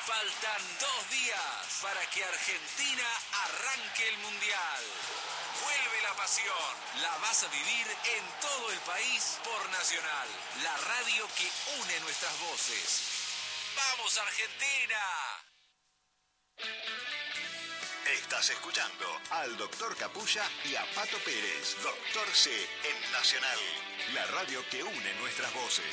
Faltan 2 días para que Argentina arranque el Mundial. Vuelve la pasión. La vas a vivir en todo el país por Nacional, la radio que une nuestras voces. ¡Vamos, Argentina! Estás escuchando al Dr. Capulla y a Pato Pérez, Doctor C en Nacional, la radio que une nuestras voces.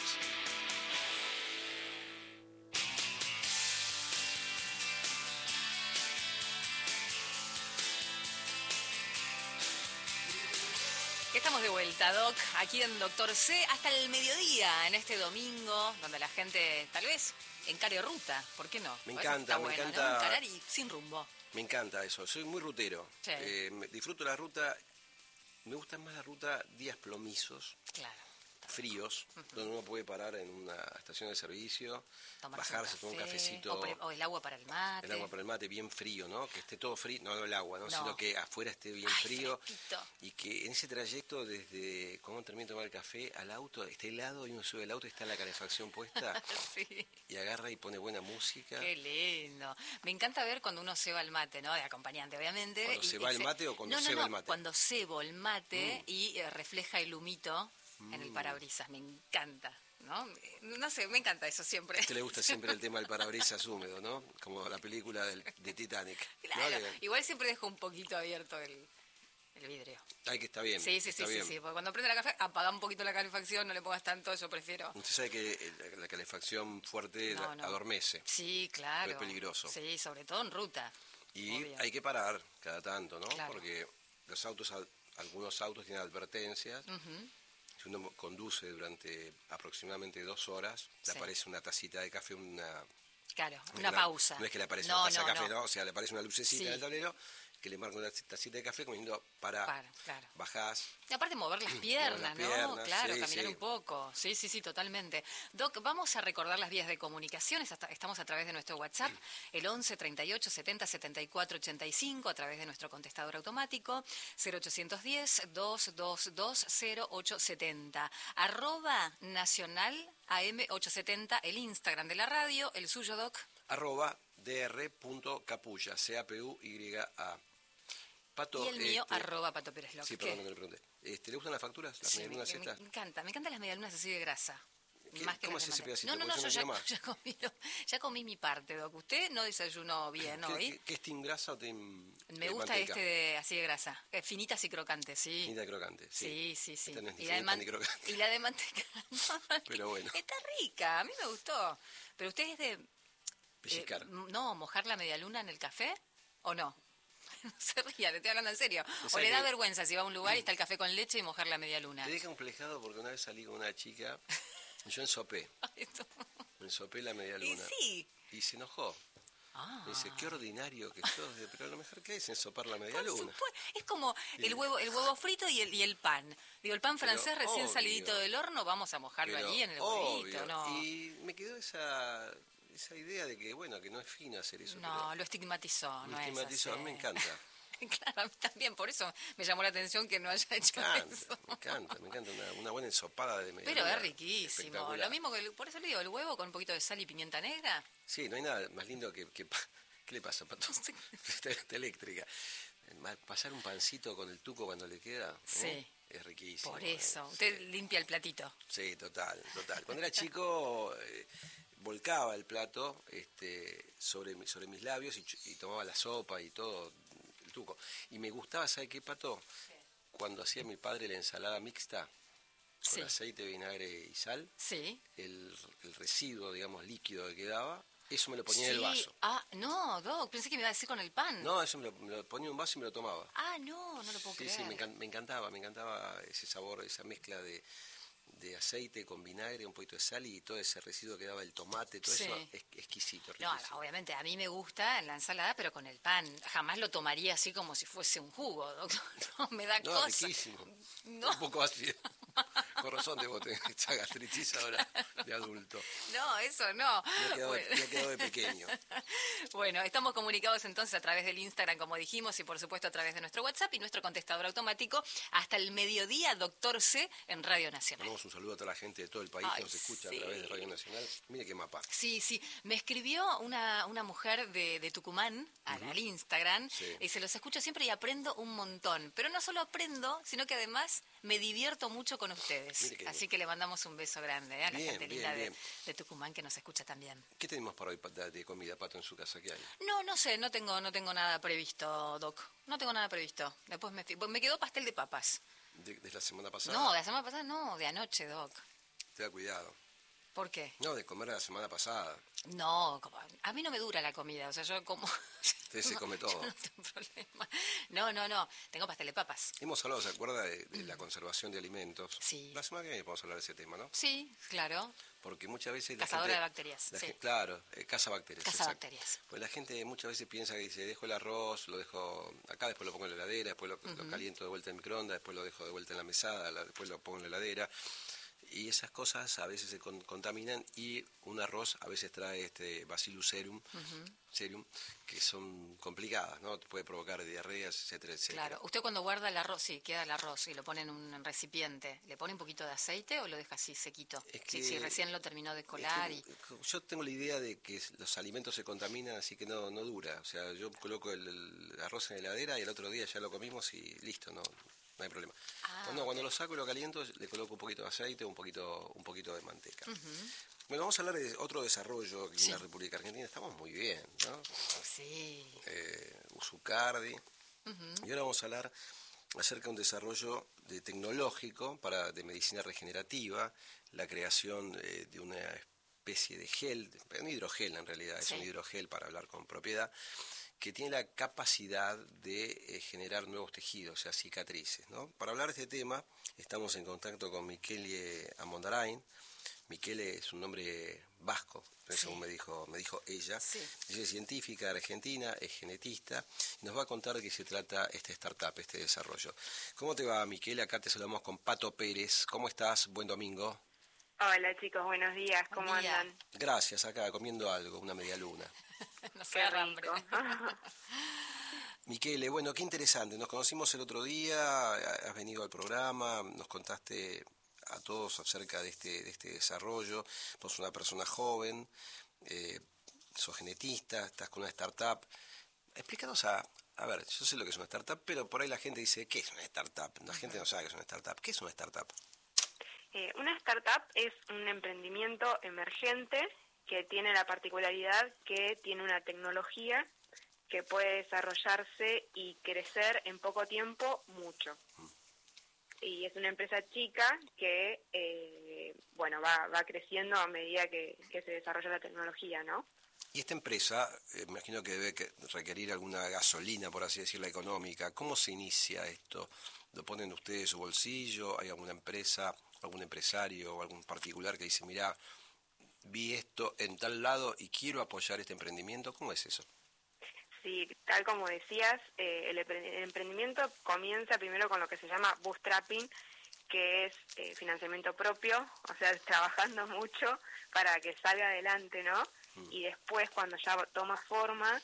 Estamos de vuelta, Doc, aquí en Doctor C, hasta el mediodía, en este domingo, donde la gente tal vez encare ruta, ¿por qué no? Me encanta, ¿no? Encarar y sin rumbo. Me encanta eso, soy muy rutero. Sí. Disfruto la ruta, me gusta más la ruta días plomizos, Claro. fríos, donde uno puede parar en una estación de servicio, Tomarse bajarse, tomar un cafecito. O el agua para el mate. El agua para el mate bien frío, ¿no? Que esté todo frío, no el agua, ¿no? No. Sino que afuera esté bien Ay, frío. fresquito. Y que en ese trayecto, desde cuando termino de tomar el café al auto, esté helado y uno sube el auto y está la calefacción puesta. Sí. Y agarra y pone buena música. Qué lindo. Me encanta ver cuando uno ceba el mate, ¿no? De acompañante, obviamente. ¿Cuando se va el mate o cuando ceba el mate? Cuando cebo el mate y refleja el humito en el parabrisas. Me encanta, ¿no? No sé, me encanta eso siempre. A usted le gusta siempre el tema del parabrisas húmedo, ¿no? Como la película de Titanic. Claro, ¿no? igual siempre dejo un poquito abierto el vidrio. Ay, que está bien. Sí, está bien. porque cuando prende la café, apaga un poquito la calefacción, no le pongas tanto, yo prefiero. Usted sabe que la calefacción fuerte No. adormece. Sí, claro. Es peligroso. Sí, sobre todo en ruta. Y Obvio. hay que parar cada tanto, ¿no? Claro. Porque los autos, algunos autos tienen advertencias. Si uno conduce durante aproximadamente 2 horas, le Sí. aparece una tacita de café, Claro, no es una que la- pausa. No es que le aparece No, una taza no, de café, no. ¿no? O sea, le aparece una lucecita Sí. en el tablero que le marca una tacita de café como diciendo, para, Claro. bajás. Y aparte mover las piernas, las ¿no? piernas, Claro, sí, caminar sí. un poco. Sí, totalmente. Doc, vamos a recordar las vías de comunicación. Estamos a través de nuestro WhatsApp, el 11 38 70 74 85, a través de nuestro contestador automático, 0810 222 0870. @nacional AM870, el Instagram de la radio, el suyo, Doc. @dr.capulla, CAPUYA. Pato, Y el mío, @Pato Pérez López. Sí, perdón, no le pregunté. ¿Le gustan las facturas? ¿Las Sí, medialunas me estas? encantan las medialunas así de grasa. ¿Qué? Más que ¿Cómo las hace de ese manteca. pedacito? No, Porque yo yo no quiero más. ya comí mi parte, Doc. Usted no desayunó bien hoy. ¿Qué es team grasa o team Me gusta manteca? así de grasa. Finitas y crocantes, sí. Finita crocante, sí. Sí. Esta no es ni Y la de finita ni crocante. y la de manteca. No, Pero bueno. Está rica, a mí me gustó. Pero usted es de... Pellizcar. no, mojar la medialuna en el café, ¿o no? No se ría, le estoy hablando en serio. O sabe le da que- vergüenza si va a un lugar y está el café con leche y mojar la medialuna. Te deja complejado porque una vez salí con una chica, yo ensopé la media Y luna. sí. Y se enojó. Me dice, qué ordinario que sos, pero lo mejor que es ensopar la media Por luna. supuesto. Es como el huevo frito y el pan. Digo, el pan francés recién obvio. salidito del horno, vamos a mojarlo Pero allí en el obvio. huevito, ¿no? Y me quedó esa idea de que, bueno, que no es fino hacer eso. No, lo estigmatizó, pero no lo es estigmatizó, a así. mí me encanta. Claro, a mí también, por eso me llamó la atención que no haya hecho eso. Me encanta una buena ensopada de media Pero luna. es riquísimo. Espectacular. Lo mismo que, por eso le digo, el huevo con un poquito de sal y pimienta negra. Sí, no hay nada más lindo que ¿qué le pasa, Pato? Está eléctrica. Pasar un pancito con el tuco cuando le queda, ¿no? Sí. Es riquísimo. Por eso. Sí. Usted limpia el platito. Sí, total. Cuando era chico, volcaba el plato sobre mis labios y tomaba la sopa y todo, el tuco. Y me gustaba, ¿sabe qué, Pato? Cuando hacía mi padre la ensalada mixta, con Sí. aceite, vinagre y sal, Sí. el residuo, digamos, líquido que quedaba, eso me lo ponía en el vaso. No, Doc, pensé que me iba a decir con el pan. No, eso me lo ponía en un vaso y me lo tomaba. No lo puedo Sí, creer. sí, me encantaba ese sabor, esa mezcla de aceite con vinagre, un poquito de sal y todo ese residuo que daba el tomate, todo Sí. eso, exquisito, No, riquísimo. obviamente, a mí me gusta en la ensalada, pero con el pan. Jamás lo tomaría así como si fuese un jugo, doctor. No, me da No, cosa. riquísimo. No. Un poco ácido. Por razón de vos tenés esa gastritis ahora de adulto. No, eso no. Me ha quedado de pequeño. Bueno, estamos comunicados entonces a través del Instagram, como dijimos, y por supuesto a través de nuestro WhatsApp y nuestro contestador automático hasta el mediodía, Doctor C, en Radio Nacional. Mandamos un saludo a toda la gente de todo el país que nos escucha a través de Radio Nacional. Mire qué mapa. Sí, sí. Me escribió una mujer de Tucumán al Instagram y se los escucho siempre y aprendo un montón. Pero no solo aprendo, sino que además me divierto mucho con ustedes. Así que le mandamos un beso grande a la gente linda de Tucumán que nos escucha también. ¿Qué tenemos para hoy de comida, Pato, en su casa? ¿Qué hay? No sé, no tengo nada previsto, Doc. No tengo nada previsto. Después me quedó pastel de papas. ¿De la semana pasada? No, de la semana pasada no, de anoche, Doc. Tenga cuidado. ¿Por qué? No, de comer la semana pasada. No, a mí no me dura la comida, o sea, yo como... Usted se come todo. No tengo problema. No, tengo pastel de papas. Hemos hablado, ¿se acuerda de la conservación de alimentos? Sí. La semana que viene vamos a hablar de ese tema, ¿no? Sí, claro. Porque muchas veces Cazadora de bacterias, sí. Claro, cazabacterias. Cazabacterias. Pues la gente muchas veces piensa que dice, dejo el arroz, lo dejo acá, después lo pongo en la heladera, después lo caliento de vuelta en el microondas, después lo dejo de vuelta en la mesada, después lo pongo en la heladera. Y esas cosas a veces se contaminan y un arroz a veces trae Bacillus cereum, que son complicadas, ¿no? Puede provocar diarreas, etcétera, etcétera. Claro, usted cuando guarda el arroz, sí, queda el arroz y lo pone en un recipiente, ¿le pone un poquito de aceite o lo deja así sequito? Si recién lo terminó de colar Yo tengo la idea de que los alimentos se contaminan, así que no dura. O sea, yo coloco el arroz en la heladera y el otro día ya lo comimos y listo, no hay problema. Cuando lo saco y lo caliento, le coloco un poquito de aceite, un poquito de manteca. Bueno, vamos a hablar de otro desarrollo aquí en la República Argentina. Estamos muy bien, ¿no? Sí. Usucardi. Y ahora vamos a hablar acerca de un desarrollo tecnológico de medicina regenerativa, la creación de una especie de gel, un hidrogel en realidad, es un hidrogel para hablar con propiedad, que tiene la capacidad de generar nuevos tejidos, o sea, cicatrices, ¿no? Para hablar de este tema, estamos en contacto con Miquele Amondarain. Miquele es un nombre vasco, según me dijo ella. Ella es científica argentina, es genetista, y nos va a contar de qué se trata esta startup, este desarrollo. ¿Cómo te va, Miquele? Acá te saludamos con Pato Pérez. ¿Cómo estás? Buen domingo. Hola chicos, buenos días, ¿cómo andan? Gracias, acá comiendo algo, una media luna. No sé, hambre. Miquele, bueno, qué interesante. Nos conocimos el otro día, has venido al programa, nos contaste a todos acerca de este desarrollo. Sos una persona joven, sos genetista, estás con una startup. Explícanos a ver, yo sé lo que es una startup, pero por ahí la gente dice, ¿qué es una startup? La gente no sabe qué es una startup. ¿Qué es una startup? Una startup es un emprendimiento emergente que tiene la particularidad que tiene una tecnología que puede desarrollarse y crecer en poco tiempo mucho. Y es una empresa chica que, va creciendo a medida que se desarrolla la tecnología, ¿no? Y esta empresa, me imagino que debe requerir alguna gasolina, por así decirlo, económica. ¿Cómo se inicia esto? ¿Lo ponen ustedes en su bolsillo? ¿Hay alguna empresa, algún empresario o algún particular que dice, mirá, vi esto en tal lado y quiero apoyar este emprendimiento? ¿Cómo es eso? Sí, tal como decías, el emprendimiento comienza primero con lo que se llama bootstrapping, que es financiamiento propio, o sea, trabajando mucho para que salga adelante, ¿no? Y después, cuando ya toma forma,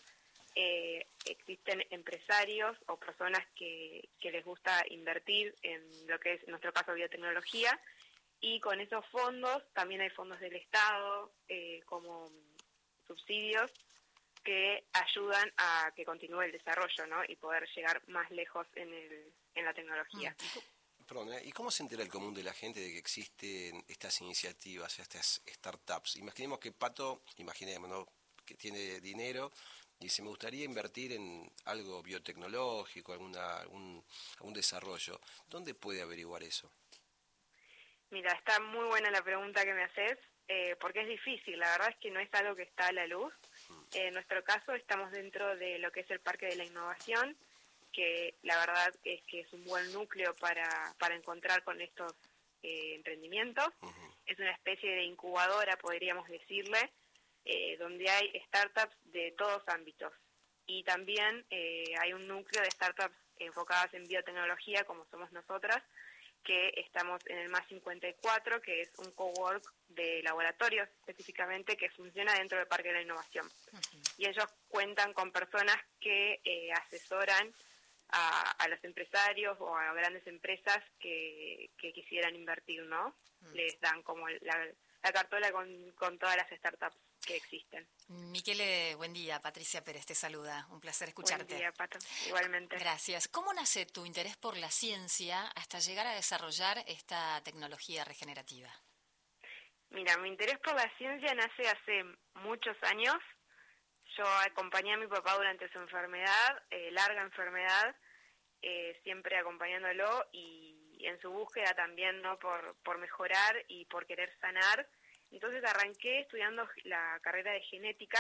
existen empresarios o personas que les gusta invertir en lo que es, en nuestro caso, biotecnología, y con esos fondos, también hay fondos del Estado, como subsidios, que ayudan a que continúe el desarrollo, ¿no? Y poder llegar más lejos en la tecnología. Perdón, ¿y cómo se entera el común de la gente de que existen estas iniciativas, estas startups? Imaginemos que Pato, ¿no? Que tiene dinero y dice, me gustaría invertir en algo biotecnológico, algún desarrollo. ¿Dónde puede averiguar eso? Mira, está muy buena la pregunta que me haces, porque es difícil, la verdad es que no es algo que está a la luz. En nuestro caso estamos dentro de lo que es el Parque de la Innovación, que la verdad es que es un buen núcleo para encontrar con estos emprendimientos. Es una especie de incubadora, podríamos decirle, donde hay startups de todos ámbitos. Y también hay un núcleo de startups enfocadas en biotecnología, como somos nosotras, que estamos en el más 54, que es un cowork de laboratorios específicamente que funciona dentro del Parque de la Innovación. Y ellos cuentan con personas que asesoran a los empresarios o a grandes empresas que quisieran invertir, ¿no? Les dan como la cartola con todas las startups que existen. Miquele, buen día. Patricia Pérez te saluda. Un placer escucharte. Buen día, Pato. Igualmente. Gracias. ¿Cómo nace tu interés por la ciencia hasta llegar a desarrollar esta tecnología regenerativa? Mira, mi interés por la ciencia nace hace muchos años. Yo acompañé a mi papá durante su enfermedad, larga enfermedad, siempre acompañándolo y en su búsqueda también, ¿no? por mejorar y por querer sanar. Entonces arranqué estudiando la carrera de genética,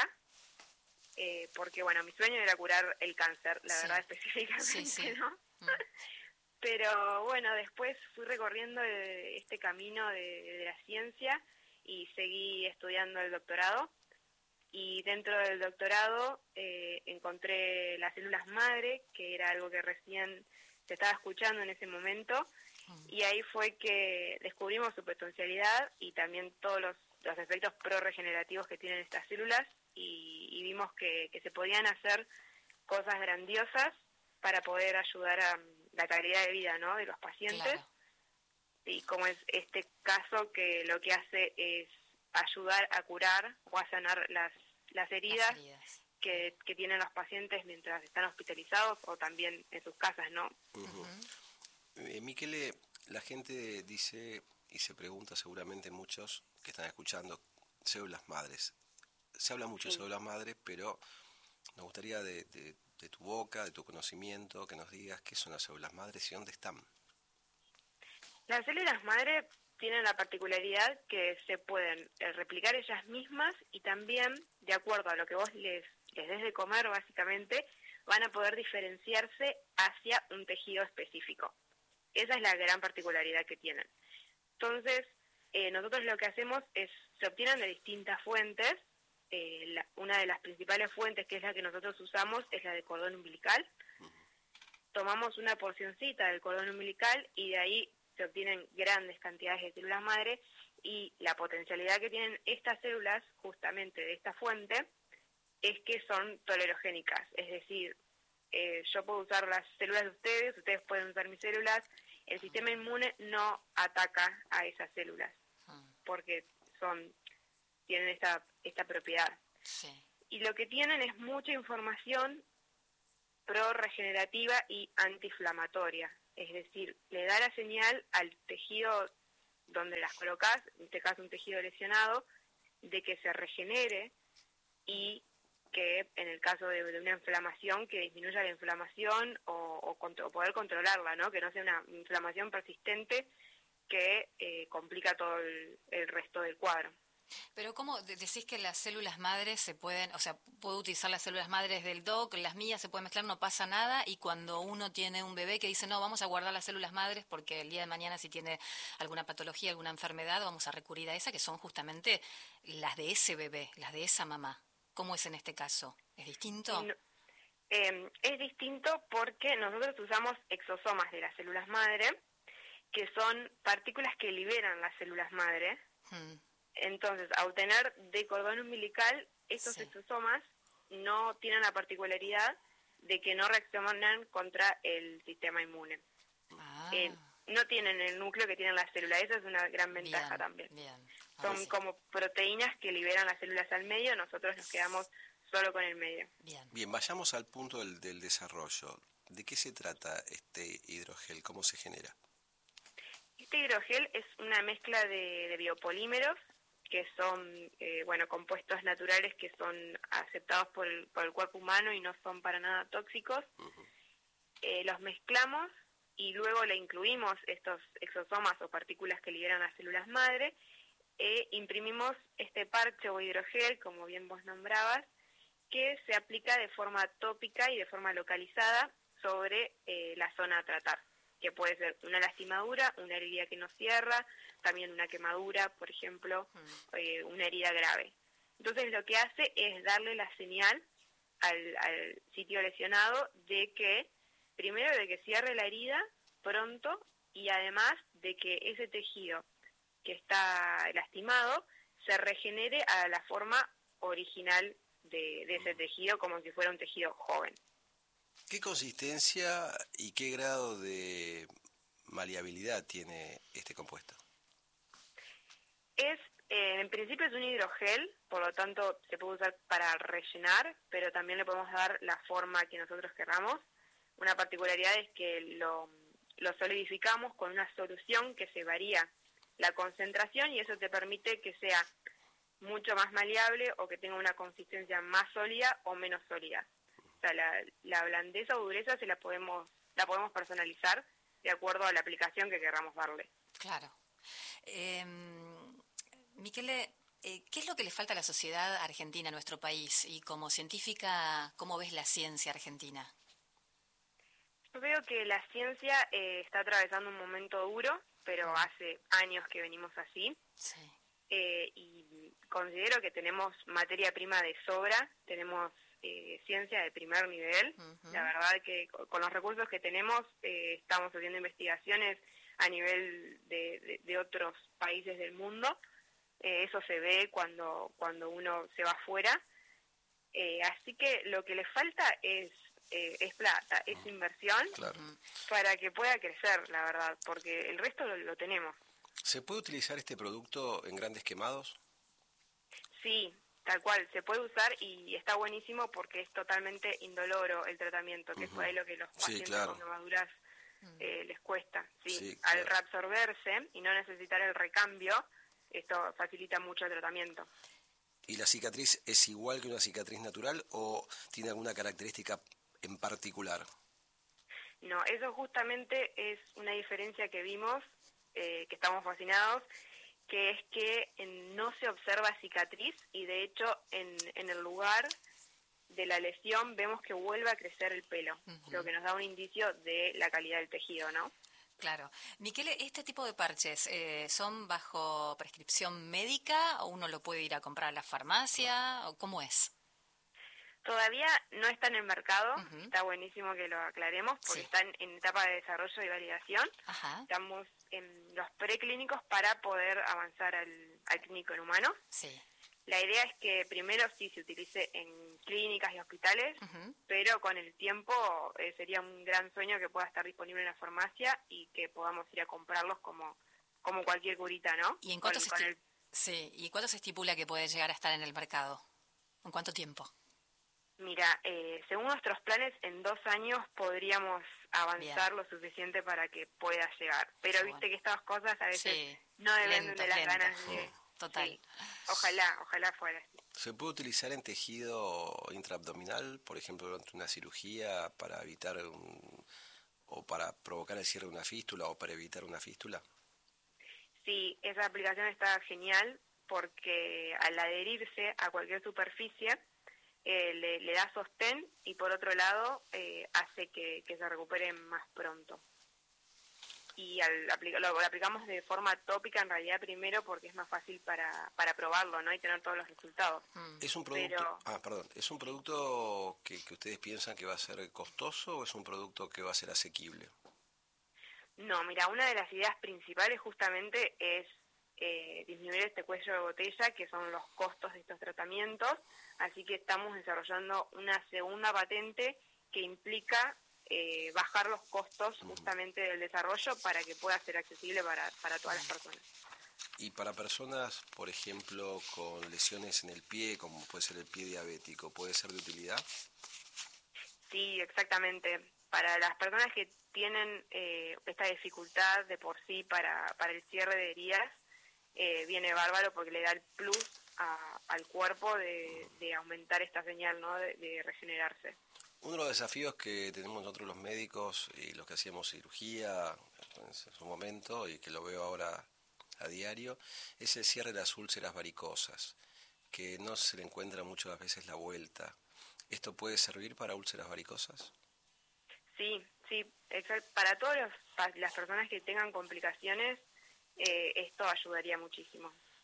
porque bueno, mi sueño era curar el cáncer, la verdad específicamente, ¿no? Pero bueno, después fui recorriendo este camino de la ciencia y seguí estudiando el doctorado. Y dentro del doctorado encontré las células madre, que era algo que recién se estaba escuchando en ese momento, y ahí fue que descubrimos su potencialidad y también todos los efectos pro-regenerativos que tienen estas células, y vimos que se podían hacer cosas grandiosas para poder ayudar a la calidad de vida, ¿no? de los pacientes. Claro. Y como es este caso que lo que hace es ayudar a curar o a sanar las heridas que tienen los pacientes mientras están hospitalizados o también en sus casas, ¿no? Miquele, la gente dice y se pregunta, seguramente muchos que están escuchando, células madres. Se habla mucho de células madres, pero nos gustaría de tu boca, de tu conocimiento, que nos digas qué son las células madres y dónde están. Las células madre tienen la particularidad que se pueden replicar ellas mismas y también, de acuerdo a lo que vos les des de comer, básicamente, van a poder diferenciarse hacia un tejido específico. Esa es la gran particularidad que tienen. Entonces, nosotros lo que hacemos es, se obtienen de distintas fuentes. Una de las principales fuentes, que es la que nosotros usamos, es la de cordón umbilical. Tomamos una porcioncita del cordón umbilical y de ahí se obtienen grandes cantidades de células madre, y la potencialidad que tienen estas células, justamente de esta fuente, es que son tolerogénicas. Es decir, yo puedo usar las células de ustedes pueden usar mis células, el sistema inmune no ataca a esas células, porque tienen esta propiedad. Sí. Y lo que tienen es mucha información pro-regenerativa y antiinflamatoria. Es decir, le da la señal al tejido donde las colocas, en este caso un tejido lesionado, de que se regenere, y que en el caso de una inflamación, que disminuya la inflamación o poder controlarla, ¿no? Que no sea una inflamación persistente que complica todo el resto del cuadro. Pero ¿cómo decís que las células madres se pueden, o sea, puedo utilizar las células madres del doc, las mías se pueden mezclar, no pasa nada, y cuando uno tiene un bebé que dice, no, vamos a guardar las células madres porque el día de mañana si tiene alguna patología, alguna enfermedad, vamos a recurrir a esa, que son justamente las de ese bebé, las de esa mamá? ¿Cómo es en este caso? ¿Es distinto? No, es distinto porque nosotros usamos exosomas de las células madre, que son partículas que liberan las células madre. Entonces, a obtener de cordón umbilical, estos exosomas no tienen la particularidad de que no reaccionan contra el sistema inmune. No tienen el núcleo que tienen las células, esa es una gran ventaja también. Son como proteínas que liberan las células al medio, nosotros nos quedamos solo con el medio. Bien, vayamos al punto del desarrollo. ¿De qué se trata este hidrogel? ¿Cómo se genera? Este hidrogel es una mezcla de biopolímeros, que son compuestos naturales que son aceptados por el cuerpo humano y no son para nada tóxicos. Los mezclamos y luego le incluimos estos exosomas o partículas que liberan las células madre, imprimimos este parche o hidrogel, como bien vos nombrabas, que se aplica de forma tópica y de forma localizada sobre la zona a tratar, que puede ser una lastimadura, una herida que no cierra, también una quemadura, por ejemplo, una herida grave. Entonces lo que hace es darle la señal al sitio lesionado de que, primero, de que cierre la herida pronto, y además de que ese tejido que está lastimado se regenere a la forma original de ese tejido, como si fuera un tejido joven. ¿Qué consistencia y qué grado de maleabilidad tiene este compuesto? En principio es un hidrogel, por lo tanto se puede usar para rellenar, pero también le podemos dar la forma que nosotros queramos. Una particularidad es que lo solidificamos con una solución que se varía la concentración y eso te permite que sea mucho más maleable o que tenga una consistencia más sólida o menos sólida. O sea, la blandeza o dureza la podemos personalizar de acuerdo a la aplicación que queramos darle. Claro. Michele, ¿qué es lo que le falta a la sociedad argentina, a nuestro país? Y como científica, ¿cómo ves la ciencia argentina? Yo veo que la ciencia está atravesando un momento duro, pero hace años que venimos así. Sí. Y considero que tenemos materia prima de sobra, tenemos ciencia de primer nivel. Uh-huh. La verdad que con los recursos que tenemos estamos haciendo investigaciones a nivel de otros países del mundo. Eso se ve cuando uno se va afuera. Así que lo que le falta es plata, es inversión, claro, para que pueda crecer, la verdad, porque el resto lo tenemos. ¿Se puede utilizar este producto en grandes quemados? Sí, tal cual, se puede usar y está buenísimo porque es totalmente indoloro el tratamiento, que es por ahí lo que los pacientes con quemaduras les cuesta. Sí, claro. Al reabsorberse y no necesitar el recambio, esto facilita mucho el tratamiento. ¿Y la cicatriz es igual que una cicatriz natural o tiene alguna característica en particular? No, eso justamente es una diferencia que vimos, que estamos fascinados, que es que no se observa cicatriz y de hecho en el lugar de la lesión vemos que vuelve a crecer el pelo, uh-huh, lo que nos da un indicio de la calidad del tejido, ¿no? Claro. Michele, ¿este tipo de parches son bajo prescripción médica o uno lo puede ir a comprar a la farmacia o cómo es? Todavía no está en el mercado, uh-huh, está buenísimo que lo aclaremos porque están en etapa de desarrollo y validación. Ajá. Estamos en los preclínicos para poder avanzar al clínico en humanos. Sí. La idea es que primero sí se utilice en clínicas y hospitales, uh-huh, pero con el tiempo sería un gran sueño que pueda estar disponible en la farmacia y que podamos ir a comprarlos como cualquier curita, ¿no? ¿Y en cuánto ¿Y cuánto se estipula que puede llegar a estar en el mercado? ¿En cuánto tiempo? Mira, según nuestros planes, en 2 años podríamos avanzar lo suficiente para que pueda llegar. Pero viste que estas cosas a veces no dependen de las ganas de... Total. Sí. Ojalá fuera así. ¿Se puede utilizar en tejido intraabdominal, por ejemplo, durante una cirugía para evitar o para provocar el cierre de una fístula o para evitar una fístula? Sí, esa aplicación está genial porque al adherirse a cualquier superficie le da sostén y por otro lado hace que se recupere más pronto. Y lo aplicamos de forma tópica en realidad primero porque es más fácil para probarlo, ¿no? Y tener todos los resultados. ¿Es un producto, ¿es un producto que ustedes piensan que va a ser costoso o es un producto que va a ser asequible? No, mira, una de las ideas principales justamente es disminuir este cuello de botella, que son los costos de estos tratamientos, así que estamos desarrollando una segunda patente que implica bajar los costos justamente del desarrollo para que pueda ser accesible para todas las personas. Y para personas, por ejemplo, con lesiones en el pie, como puede ser el pie diabético, ¿puede ser de utilidad? Sí, exactamente. Para las personas que tienen esta dificultad de por sí para el cierre de heridas, viene bárbaro porque le da el plus al cuerpo de aumentar esta señal, ¿no? de regenerarse. Uno de los desafíos que tenemos nosotros los médicos y los que hacíamos cirugía en su momento y que lo veo ahora a diario es el cierre de las úlceras varicosas, que no se le encuentra muchas veces la vuelta. ¿Esto puede servir para úlceras varicosas? Sí, exacto. Para todas las personas que tengan complicaciones, esto ayudaría muchísimo.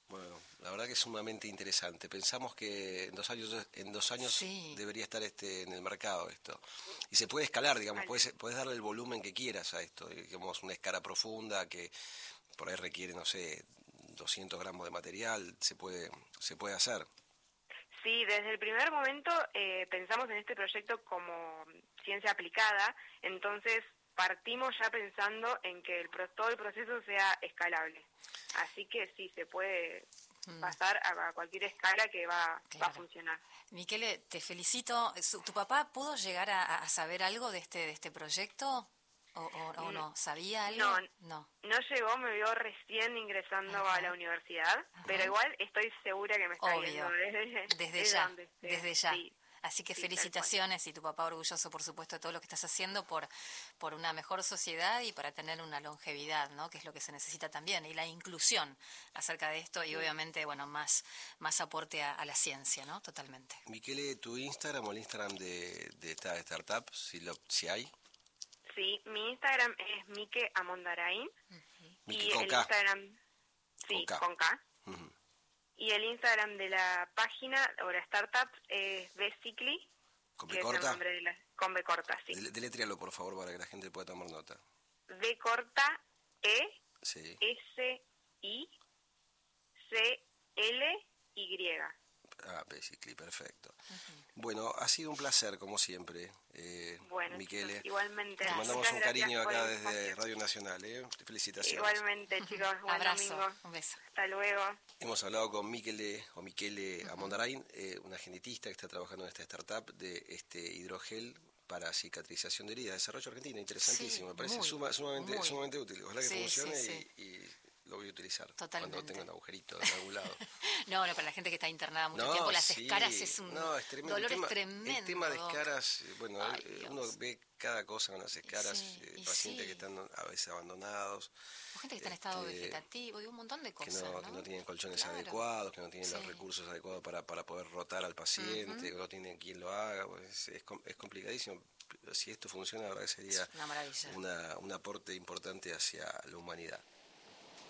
Bueno, la verdad que es sumamente interesante. Pensamos que en dos años Sí. debería estar en el mercado esto. Y se puede escalar, digamos, Vale. puedes darle el volumen que quieras a esto. Digamos, una escala profunda que por ahí requiere, no sé, 200 gramos de material, se puede hacer. Sí, desde el primer momento pensamos en este proyecto como ciencia aplicada, entonces partimos ya pensando en que todo el proceso sea escalable. Así que sí, se puede pasar a cualquier escala que va a Claro. funcionar. Miquele, te felicito. ¿Tu papá pudo llegar a saber algo de este proyecto? ¿O no? ¿Sabía algo? No, no llegó, me vio recién ingresando Ajá. a la universidad, pero igual estoy segura que me está viendo Obvio, desde ya, donde esté. desde ya. Sí, Así que sí, tal cual. felicitaciones y tu papá orgulloso, por supuesto, de todo lo que estás haciendo por una mejor sociedad y para tener una longevidad, ¿no? Que es lo que se necesita también, y la inclusión acerca de esto y obviamente, bueno, más aporte a la ciencia, ¿no? Totalmente. Miquele, ¿tu Instagram o el Instagram de esta startup, si hay? Sí, mi Instagram es Mike Amondarain Mike y con el K. Instagram, sí, Con K. con K. Ujú. Y el Instagram de la página o la startup es Basically, ¿Con que B es el corta? nombre de con B corta, sí. Deletréalo, por favor, para que la gente pueda tomar nota. B corta E Sí. S I C L Y. Basically, perfecto. Bueno, ha sido un placer, como siempre, Bueno, Miquele. chicos, igualmente. Te mandamos Muchas un gracias cariño por acá el desde espacio. Radio Nacional. Felicitaciones. Igualmente, chicos. Buen Abrazo, domingo. un beso. Hasta luego. Hemos hablado con Miquele Amondarain, una genetista que está trabajando en esta startup de este hidrogel para cicatrización de heridas. Desarrollo argentino, interesantísimo. Sí, Me parece muy, sumamente útil. Ojalá que Sí, funcione sí. y lo voy a utilizar Totalmente. cuando tenga un agujerito en algún lado. No, para la gente que está internada mucho No, tiempo, las sí, escaras es un no, es tremendo. dolor, El tema, es tremendo. el tema de Doc. escaras, bueno, Ay, uno Dios. ve cada cosa con las escaras, Sí, y pacientes sí. que están a veces abandonados, O gente que está en estado este, vegetativo y un montón de que cosas, que no tienen colchones Claro. adecuados, que no tienen los Sí. recursos adecuados para poder rotar al paciente, que no tienen quien lo haga, pues es complicadísimo. Si esto funciona, la verdad que sería Es una maravilla. un aporte importante hacia la humanidad.